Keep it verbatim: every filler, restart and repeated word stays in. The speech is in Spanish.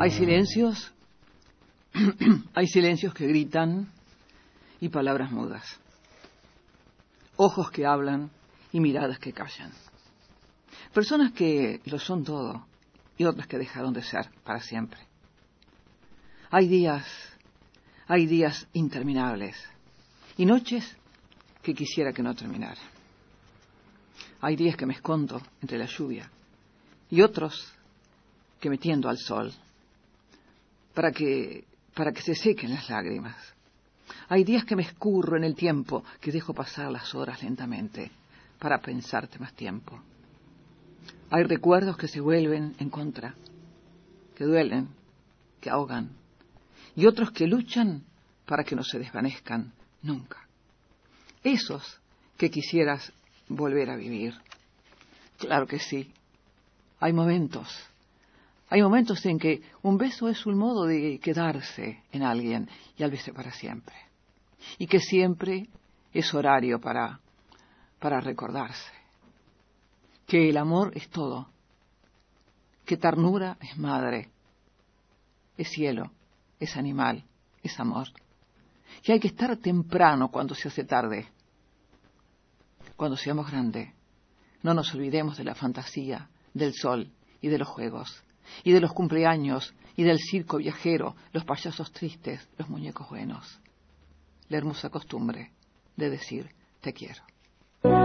Hay silencios, hay silencios que gritan y palabras mudas, ojos que hablan y miradas que callan, personas que lo son todo y otras que dejaron de ser para siempre. Hay días, hay días interminables y noches que quisiera que no terminaran. Hay días que me escondo entre la lluvia y otros que me tiendo al sol para que, para que se sequen las lágrimas. Hay días que me escurro en el tiempo, que dejo pasar las horas lentamente para pensarte más tiempo. Hay recuerdos que se vuelven en contra, que duelen, que ahogan, y otros que luchan para que no se desvanezcan nunca. Esos que quisieras volver a vivir. Claro que sí. Hay momentos, hay momentos en que un beso es un modo de quedarse en alguien y al veces para siempre. Y que siempre es horario para, para recordarse. Que el amor es todo. Que ternura es madre. Es cielo, es animal, es amor. Que hay que estar temprano cuando se hace tarde. Cuando seamos grandes, no nos olvidemos de la fantasía, del sol y de los juegos, y de los cumpleaños, y del circo viajero, los payasos tristes, los muñecos buenos. La hermosa costumbre de decir te quiero.